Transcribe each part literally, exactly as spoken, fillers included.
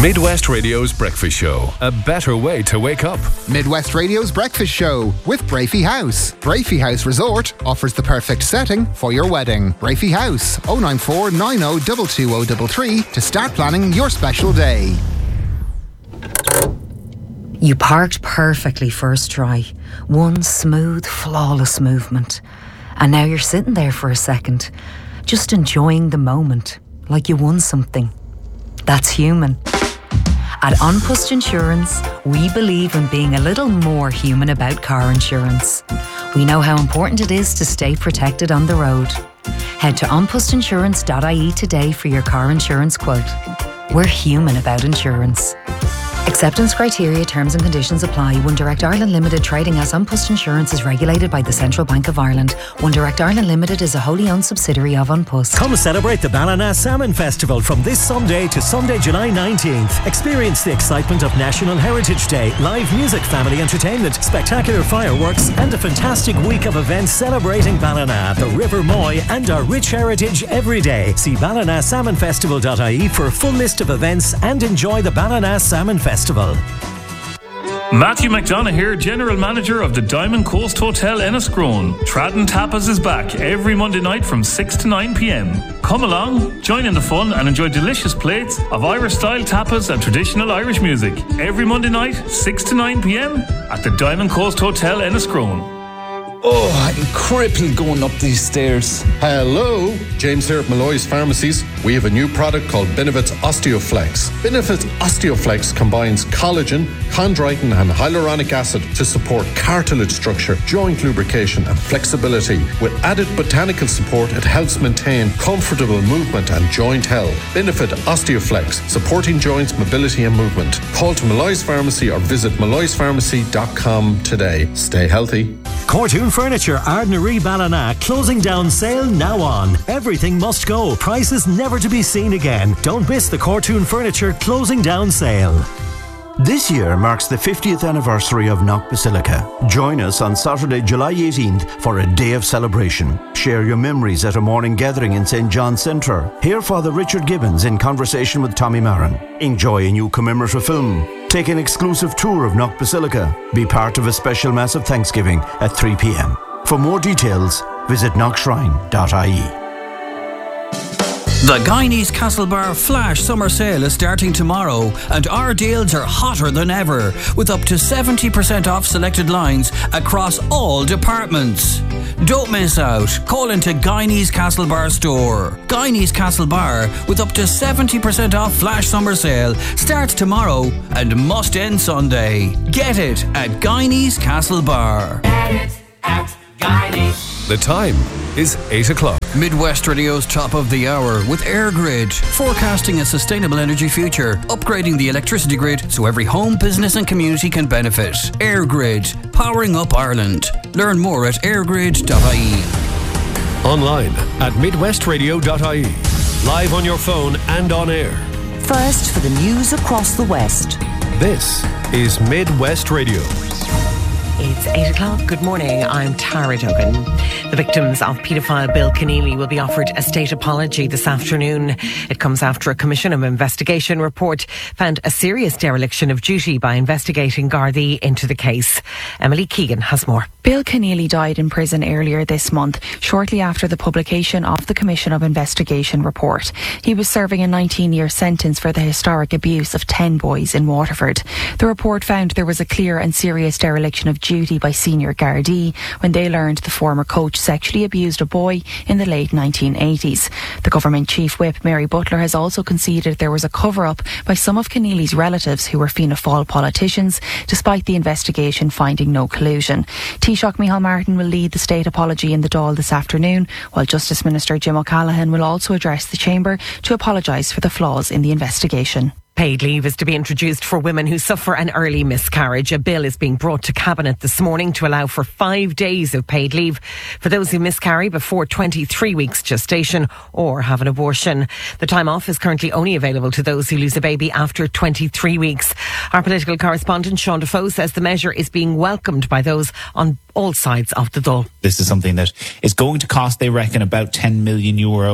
Midwest Radio's Breakfast Show. A better way to wake up. Midwest Radio's Breakfast Show with Brafey House. Brafey House Resort offers the perfect setting for your wedding. Brafey House, oh nine four nine oh two two oh three three to start planning your special day. You parked perfectly first try. One smooth, flawless movement. And now you're sitting there for a second, just enjoying the moment, like you won something. That's human. At An Post Insurance, we believe in being a little more human about car insurance. We know how important it is to stay protected on the road. Head to an post insurance dot I E today for your car insurance quote. We're human about insurance. Acceptance criteria, terms and conditions apply. One Direct Ireland Limited trading as An Post Insurance is regulated by the Central Bank of Ireland. One Direct Ireland Limited is a wholly owned subsidiary of An Post. Come celebrate the Ballina Salmon Festival from this Sunday to Sunday, July nineteenth. Experience the excitement of National Heritage Day, live music, family entertainment, spectacular fireworks and a fantastic week of events celebrating Ballina, the River Moy and our rich heritage every day. See ballina salmon festival dot I E for a full list of events and enjoy the Ballina Salmon Festival. Matthew McDonough here, General Manager of the Diamond Coast Hotel Enniscrone. Tradden Tapas is back every Monday night from six to nine p.m. Come along, join in the fun and enjoy delicious plates of Irish-style tapas and traditional Irish music. Every Monday night, six to nine p.m. at the Diamond Coast Hotel Enniscrone. Oh, I'm crippled going up these stairs. Hello, James here at Malloy's Pharmacies. We have a new product called Benefits Osteoflex. Benefits Osteoflex combines collagen, chondroitin and hyaluronic acid to support cartilage structure, joint lubrication and flexibility. With added botanical support, it helps maintain comfortable movement and joint health. Benefit Osteoflex, supporting joints, mobility and movement. Call to Malloy's Pharmacy or visit malloys pharmacy dot com today. Stay healthy. Cortoon Furniture, Ardnaree Ballina, closing down sale now on. Everything must go. Prices never to be seen again. Don't miss the Cortoon Furniture closing down sale. This year marks the fiftieth anniversary of Knock Basilica. Join us on Saturday, July eighteenth for a day of celebration. Share your memories at a morning gathering in Saint John's Centre. Hear Father Richard Gibbons in conversation with Tommy Marin. Enjoy a new commemorative film. Take an exclusive tour of Knock Basilica. Be part of a special Mass of Thanksgiving at three p.m. For more details, visit knock shrine dot I E. The Guineas Castlebar Flash Summer Sale is starting tomorrow and our deals are hotter than ever with up to seventy percent off selected lines across all departments. Don't miss out. Call into Guineas Castlebar store. Guineas Castlebar with up to seventy percent off Flash Summer Sale starts tomorrow and must end Sunday. Get it at Guineas Castlebar. Get it at Guineas. The time is eight o'clock. Midwest Radio's top of the hour with AirGrid, forecasting a sustainable energy future, upgrading the electricity grid so every home, business and community can benefit. AirGrid, powering up Ireland. Learn more at airgrid dot I E. Online at midwest radio dot I E. Live on your phone and on air. First for the news across the West. This is Midwest Radio. It's eight o'clock. Good morning. I'm Tara Duggan. The victims of paedophile Bill Keneally will be offered a state apology this afternoon. It comes after a Commission of Investigation report found a serious dereliction of duty by investigating Gardaí into the case. Emily Keegan has more. Bill Keneally died in prison earlier this month, shortly after the publication of the Commission of Investigation report. He was serving a nineteen-year sentence for the historic abuse of ten boys in Waterford. The report found there was a clear and serious dereliction of duty by senior Gardaí when they learned the former coach sexually abused a boy in the late nineteen eighties. The government chief whip, Mary Butler, has also conceded there was a cover-up by some of Keneally's relatives who were Fianna Fáil politicians, despite the investigation finding no collusion. Taoiseach Micheál Martin will lead the state apology in the Dáil this afternoon, while Justice Minister Jim O'Callaghan will also address the Chamber to apologise for the flaws in the investigation. Paid leave is to be introduced for women who suffer an early miscarriage. A bill is being brought to Cabinet this morning to allow for five days of paid leave for those who miscarry before twenty-three weeks gestation or have an abortion. The time off is currently only available to those who lose a baby after twenty-three weeks. Our political correspondent Sean Defoe says the measure is being welcomed by those on all sides of the Dáil. This is something that is going to cost, they reckon, about ten million euro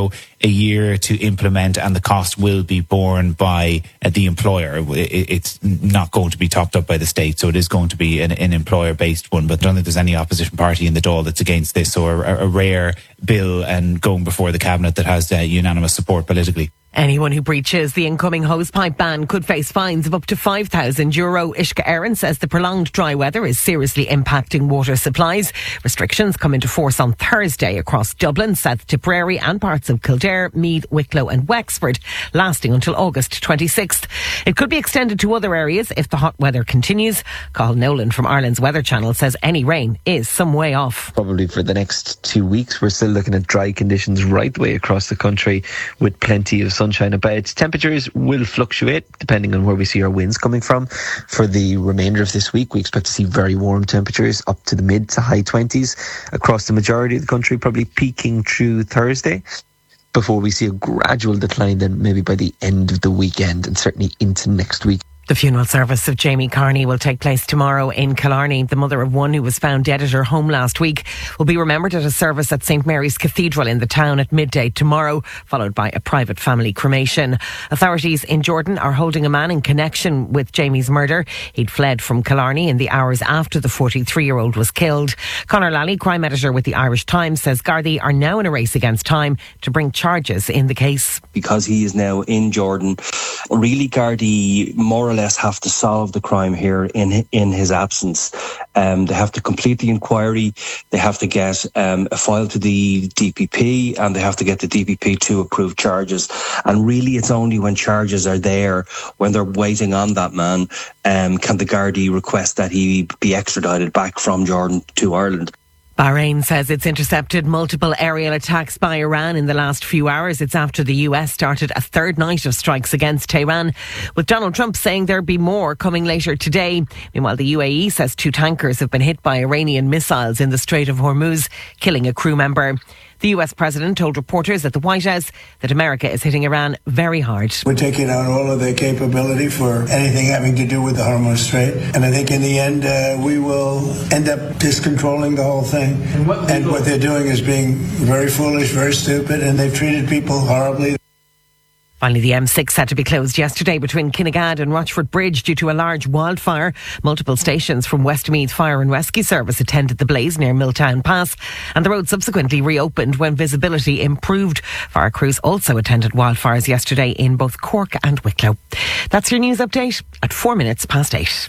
a year to implement, and the cost will be borne by uh, the employer. It, it's not going to be topped up by the state, so it is going to be an, an employer-based one. But I don't think there's any opposition party in the Dáil that's against this, or a, a rare bill and going before the cabinet that has uh, unanimous support politically. Anyone who breaches the incoming hosepipe ban could face fines of up to five thousand euro. Ishka Aaron says the prolonged dry weather is seriously impacting water supplies. Restrictions come into force on Thursday across Dublin, South Tipperary and parts of Kildare, Meath, Wicklow and Wexford, lasting until August twenty-sixth. It could be extended to other areas if the hot weather continues. Cathal Nolan from Ireland's Weather Channel says any rain is some way off. Probably for the next two weeks we're still looking at dry conditions right the way across the country, with plenty of sunshine about. Temperatures will fluctuate depending on where we see our winds coming from. For the remainder of this week, we expect to see very warm temperatures up to the mid to high twenties across the majority of the country, probably peaking through Thursday, before we see a gradual decline then maybe by the end of the weekend and certainly into next week. The funeral service of Jamie Carney will take place tomorrow in Killarney. The mother of one who was found dead at her home last week will be remembered at a service at Saint Mary's Cathedral in the town at midday tomorrow, followed by a private family cremation. Authorities in Jordan are holding a man in connection with Jamie's murder. He'd fled from Killarney in the hours after the forty-three-year-old was killed. Conor Lally, crime editor with the Irish Times, says Gardaí are now in a race against time to bring charges in the case. Because he is now in Jordan, really Gardaí more or less have to solve the crime here in in his absence. Um, they have to complete the inquiry, they have to get um, a file to the D P P, and they have to get the D P P to approve charges. And really it's only when charges are there, when they're waiting on that man, um, can the Gardaí request that he be extradited back from Jordan to Ireland. Bahrain says it's intercepted multiple aerial attacks by Iran in the last few hours. It's after the U S started a third night of strikes against Tehran, with Donald Trump saying there'll be more coming later today. Meanwhile, the U A E says two tankers have been hit by Iranian missiles in the Strait of Hormuz, killing a crew member. The U S president told reporters at the White House that America is hitting Iran very hard. We're taking out all of their capability for anything having to do with the Hormuz Strait. And I think in the end, uh, we will end up just controlling the whole thing. And what, and what they're doing is being very foolish, very stupid, and they've treated people horribly. Finally, the M six had to be closed yesterday between Kinnegad and Rochford Bridge due to a large wildfire. Multiple stations from Westmeath Fire and Rescue Service attended the blaze near Milltown Pass, and the road subsequently reopened when visibility improved. Fire crews also attended wildfires yesterday in both Cork and Wicklow. That's your news update at four minutes past eight.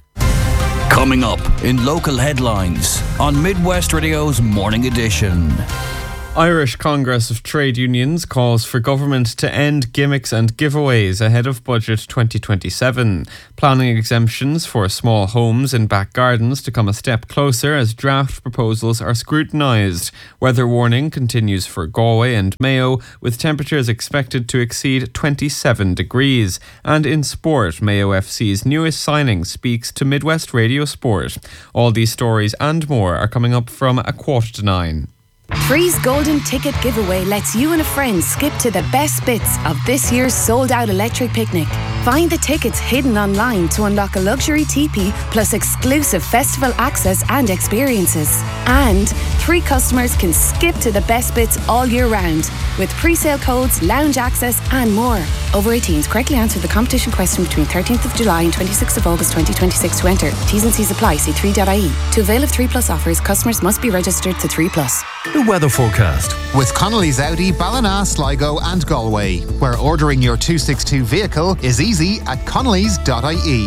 Coming up in local headlines on Midwest Radio's Morning Edition. Irish Congress of Trade Unions calls for government to end gimmicks and giveaways ahead of Budget twenty twenty-seven. Planning exemptions for small homes in back gardens to come a step closer as draft proposals are scrutinised. Weather warning continues for Galway and Mayo, with temperatures expected to exceed twenty-seven degrees. And in sport, Mayo F C's newest signing speaks to Midwest Radio Sport. All these stories and more are coming up from a quarter to nine. Free's Golden Ticket Giveaway lets you and a friend skip to the best bits of this year's sold-out electric picnic. Find the tickets hidden online to unlock a luxury teepee plus exclusive festival access and experiences. And three customers can skip to the best bits all year round with pre-sale codes, lounge access and more. Over eighteens, correctly answer the competition question between thirteenth of July and twenty-sixth of August twenty twenty-six to enter. T's and C's apply. See three dot I E. To avail of three plus offers, customers must be registered to three plus. The weather forecast with Connolly's Audi, Ballina, Sligo and Galway, where ordering your two sixty-two vehicle is easy at connellys dot I E.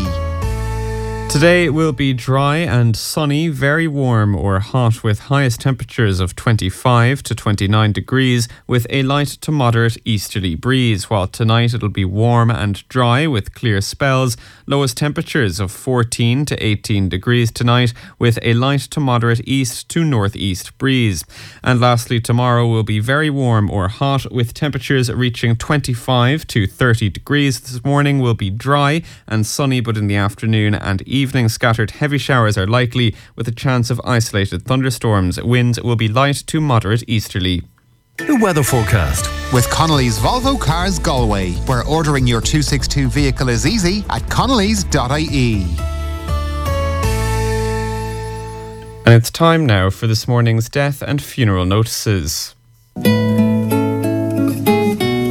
Today will be dry and sunny, very warm or hot with highest temperatures of twenty-five to twenty-nine degrees with a light to moderate easterly breeze, while tonight it'll be warm and dry with clear spells. Lowest temperatures of fourteen to eighteen degrees tonight with a light to moderate east to northeast breeze. And lastly, tomorrow will be very warm or hot with temperatures reaching twenty-five to thirty degrees. This morning will be dry and sunny, but in the afternoon and evening scattered heavy showers are likely with a chance of isolated thunderstorms. Winds will be light to moderate easterly. The weather forecast with Connolly's Volvo Cars Galway, where ordering your two sixty-two vehicle is easy at connellys dot I E. And it's time now for this morning's death and funeral notices.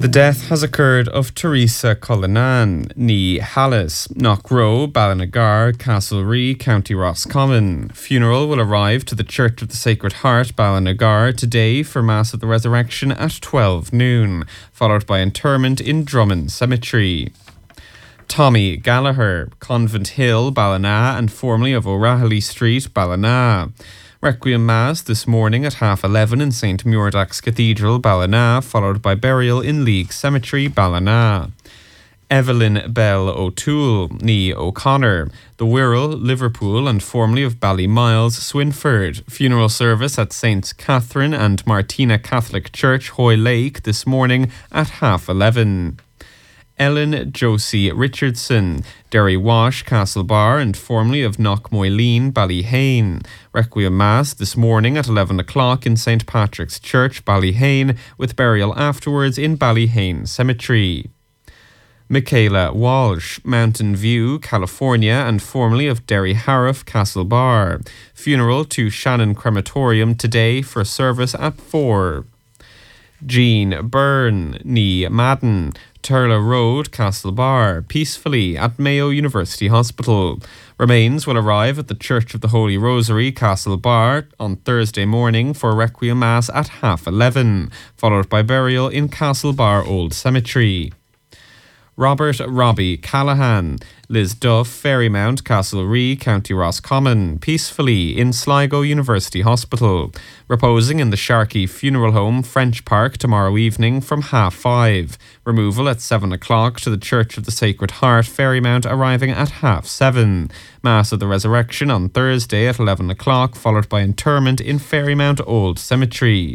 The death has occurred of Teresa Cullinan, ní Hallis, Knockrow, Ballinagar, Castlerea, County Roscommon. Funeral will arrive to the Church of the Sacred Heart, Ballinagar, today for Mass of the Resurrection at twelve noon, followed by interment in Drummond Cemetery. Tommy Gallagher, Convent Hill, Ballina, and formerly of O'Rahilly Street, Ballina. Requiem Mass this morning at half eleven in Saint Muiredagh's Cathedral, Ballina, followed by burial in League Cemetery, Ballina. Evelyn Bell O'Toole, ní O'Connor, the Wirral, Liverpool, and formerly of Ballymiles, Swinford. Funeral service at Saints Catherine and Martina Catholic Church, Hoy Lake, this morning at half eleven. Ellen Josie Richardson, Derry Wash, Castlebar, and formerly of Knockmoyleen, Ballyhane. Requiem Mass this morning at eleven o'clock in Saint Patrick's Church, Ballyhane, with burial afterwards in Ballyhane Cemetery. Michaela Walsh, Mountain View, California, and formerly of Derry Harriff, Castlebar. Funeral to Shannon Crematorium today for service at four. Jean Byrne, ní Madden, Turla Road, Castlebar, peacefully at Mayo University Hospital. Remains will arrive at the Church of the Holy Rosary, Castlebar, on Thursday morning for Requiem Mass at half eleven, followed by burial in Castlebar Old Cemetery. Robert Robbie Callahan, Liz Duff, Ferrymount, Castlerea, County Roscommon, peacefully in Sligo University Hospital. Reposing in the Sharkey Funeral Home, French Park, tomorrow evening from half five. Removal at seven o'clock to the Church of the Sacred Heart, Ferrymount, arriving at half seven. Mass of the Resurrection on Thursday at eleven o'clock, followed by interment in Ferrymount Old Cemetery.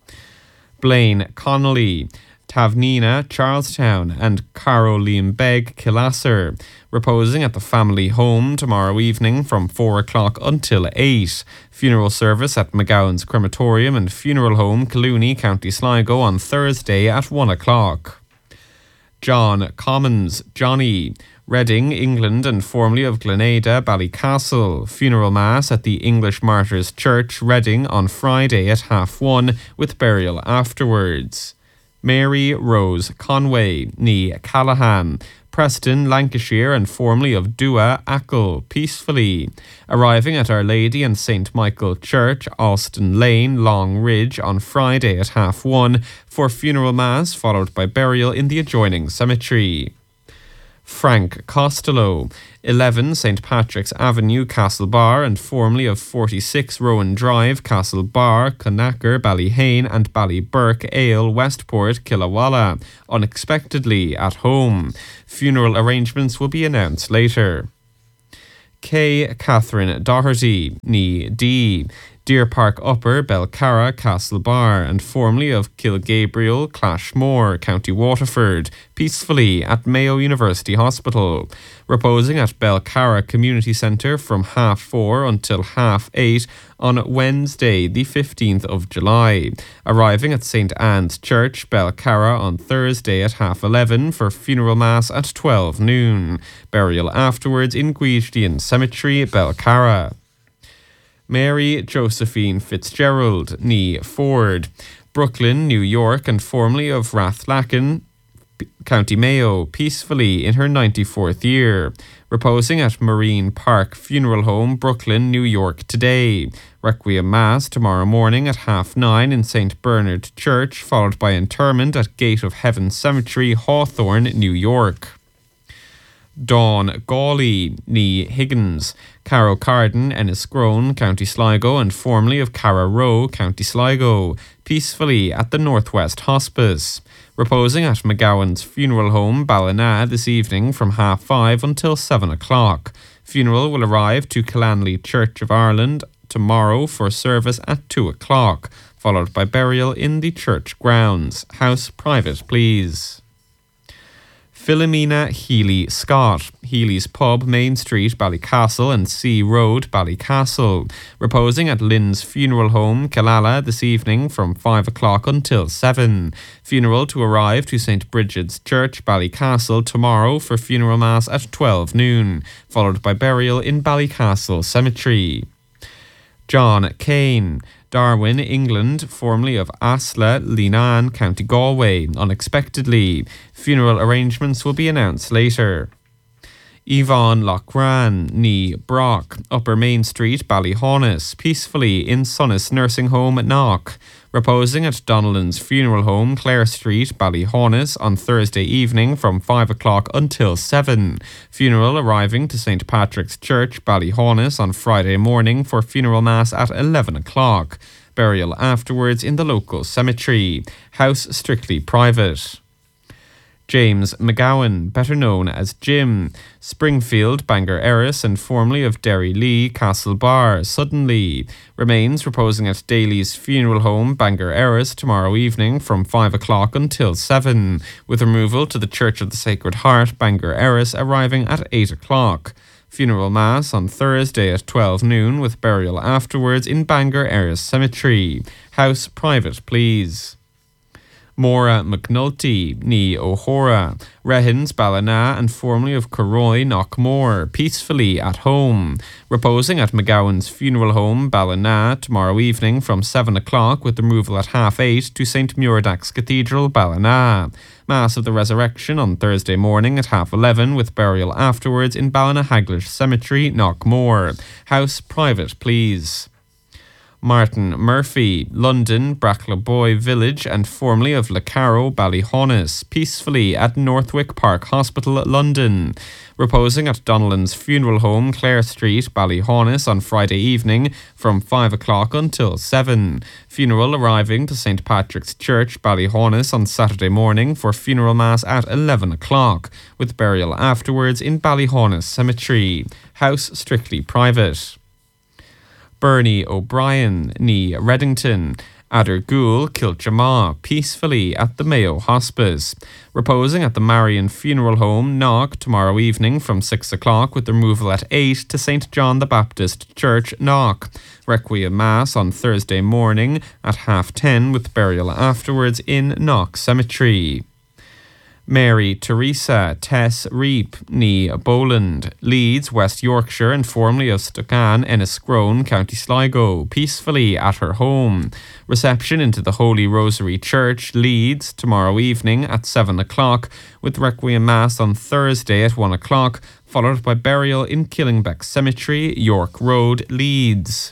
Blaine Connolly, Tavnina, Charlestown, and Caroline Begg, Killasser, reposing at the family home tomorrow evening from four o'clock until eight. Funeral service at McGowan's Crematorium and Funeral Home, Clooney, County Sligo, on Thursday at one o'clock. John Commons, Johnny, Reading, England, and formerly of Glenada, Ballycastle. Funeral Mass at the English Martyrs Church, Reading, on Friday at half one, with burial afterwards. Mary Rose Conway, ní Callahan, Preston, Lancashire, and formerly of Dua, Achill, peacefully. Arriving at Our Lady and Saint Michael Church, Alston Lane, Long Ridge, on Friday at half one for funeral mass, followed by burial in the adjoining cemetery. Frank Costello, eleven Saint Patrick's Avenue, Castlebar, and formerly of forty-six Rowan Drive, Castlebar, Conacher, Ballyhane, and Ballyburke Ale, Westport, Killawalla, unexpectedly at home. Funeral arrangements will be announced later. K. Catherine Doherty, ní D. Deer Park Upper, Belcarra, Castlebar, and formerly of Kilgabriel, Clashmore, County Waterford, peacefully at Mayo University Hospital. Reposing at Belcarra Community Centre from half four until half eight on Wednesday, the fifteenth of July. Arriving at Saint Anne's Church, Belcarra, on Thursday at half eleven for funeral mass at twelve noon. Burial afterwards in Guidhdean Cemetery, Belcarra. Mary Josephine Fitzgerald, ní Ford, Brooklyn, New York, and formerly of Rathlacken, County Mayo, peacefully in her ninety-fourth year. Reposing at Marine Park Funeral Home, Brooklyn, New York, today. Requiem Mass tomorrow morning at half nine in Saint Bernard Church, followed by interment at Gate of Heaven Cemetery, Hawthorne, New York. Dawn Gawley, ní Higgins, Carrow Carden, Enniscrone, County Sligo, and formerly of Carra Row, County Sligo, peacefully at the Northwest Hospice. Reposing at McGowan's Funeral Home, Ballina, this evening from half five until seven o'clock. Funeral will arrive to Killanley Church of Ireland tomorrow for service at two o'clock, followed by burial in the church grounds. House private, please. Philomena Healy Scott, Healy's Pub, Main Street, Ballycastle, and Sea Road, Ballycastle. Reposing at Lynn's Funeral Home, Killala, this evening from five o'clock until seven. Funeral to arrive to Saint Bridget's Church, Ballycastle, tomorrow for funeral mass at twelve noon, followed by burial in Ballycastle Cemetery. John Kane, Darwin, England, formerly of Asla, Leenane, County Galway, unexpectedly. Funeral arrangements will be announced later. Yvonne Lochran, nee Brock, Upper Main Street, Ballyhaunis, peacefully in Sunnis Nursing Home, Knock. Reposing at Donnellan's Funeral Home, Clare Street, Ballyhaunis, on Thursday evening from five o'clock until seven. Funeral arriving to Saint Patrick's Church, Ballyhaunis, on Friday morning for funeral mass at eleven o'clock. Burial afterwards in the local cemetery. House strictly private. James McGowan, better known as Jim, Springfield, Bangor Erris, and formerly of Derry Lee, Castlebar, suddenly. Remains reposing at Daly's Funeral Home, Bangor Erris, tomorrow evening from five o'clock until seven, with removal to the Church of the Sacred Heart, Bangor Erris, arriving at eight o'clock. Funeral Mass on Thursday at twelve noon, with burial afterwards in Bangor Erris Cemetery. House private, please. Maura McNulty, nee O'Hora, Rehins, Ballina, and formerly of Corroy, Knockmore, peacefully at home. Reposing at McGowan's Funeral Home, Ballina, tomorrow evening from seven o'clock, with removal at half eight to Saint Muirdax Cathedral, Ballina. Mass of the Resurrection on Thursday morning at half eleven, with burial afterwards in Ballinahaglish Cemetery, Knockmore. House private, please. Martin Murphy, London, Bracklaboy Village, and formerly of Lacaro, Ballyhaunis, peacefully at Northwick Park Hospital, London. Reposing at Donnellan's Funeral Home, Clare Street, Ballyhaunis, on Friday evening from five o'clock until seven. Funeral arriving to Saint Patrick's Church, Ballyhaunis, on Saturday morning for funeral mass at eleven o'clock, with burial afterwards in Ballyhaunis Cemetery. House strictly private. Bernie O'Brien, nee Reddington, Adergool, Kilchamaw, peacefully at the Mayo Hospice. Reposing at the Marion Funeral Home, Knock, tomorrow evening from six o'clock, with removal at eight to Saint John the Baptist Church, Knock. Requiem Mass on Thursday morning at half ten, with burial afterwards in Knock Cemetery. Mary Teresa Tess Reap, nee Boland, Leeds, West Yorkshire, and formerly of Stocan, Enniscrone, County Sligo, peacefully at her home. Reception into the Holy Rosary Church, Leeds, tomorrow evening at seven o'clock, with Requiem Mass on Thursday at one o'clock, followed by burial in Killingbeck Cemetery, York Road, Leeds.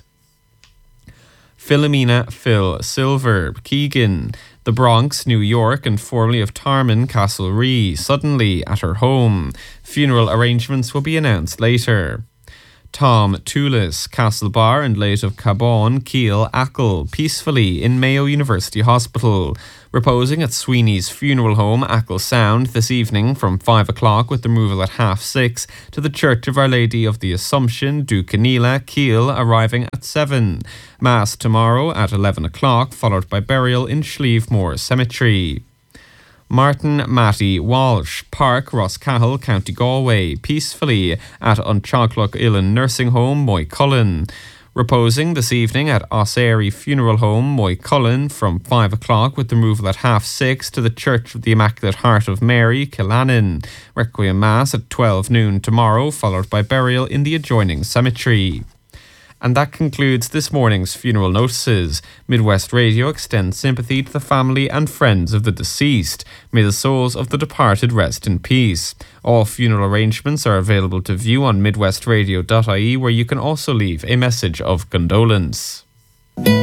Philomena Phil Silver, Keegan, the Bronx, New York, and formerly of Tarman, Castlerea, suddenly at her home. Funeral arrangements will be announced later. Tom Toulis, Castlebar, and late of Cabon, Keele, Achill, peacefully in Mayo University Hospital. Reposing at Sweeney's Funeral Home, Achill Sound, this evening from five o'clock, with removal at half six to the Church of Our Lady of the Assumption, Ducanila, Keele, arriving at seven. Mass tomorrow at eleven o'clock, followed by burial in Schlievemore Cemetery. Martin Matty Walsh, Park, Roscahill, County Galway, peacefully at Unchaglock Illan Nursing Home, Moycullen. Reposing this evening at Osairy Funeral Home, Moycullen, from five o'clock, with removal at half six to the Church of the Immaculate Heart of Mary, Killannon. Requiem Mass at twelve noon tomorrow, followed by burial in the adjoining cemetery. And that concludes this morning's funeral notices. Midwest Radio extends sympathy to the family and friends of the deceased. May the souls of the departed rest in peace. All funeral arrangements are available to view on midwest radio dot I E, where you can also leave a message of condolence.